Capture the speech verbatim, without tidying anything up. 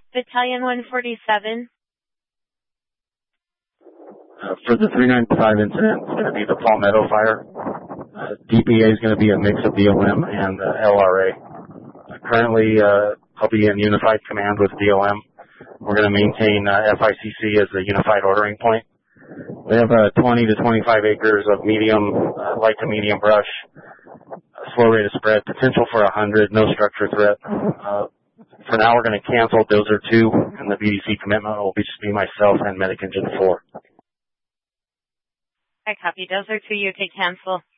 Battalion one forty-seven. Uh, for the three ninety-five incident, it's going to be the Palmetto fire. Uh, D P A is going to be a mix of D O M and uh, L R A. Uh, currently, uh, I'll be in unified command with D O M. We're going to maintain uh, F I C C as the unified ordering point. We have uh, twenty to twenty-five acres of medium, uh, light to medium brush, uh, slow rate of spread, potential for one hundred, no structure threat. Uh, for now, we're going to cancel Dozer two, and the B D C commitment will be just be myself and Medic Engine four. I copy. Dozer two, you can cancel.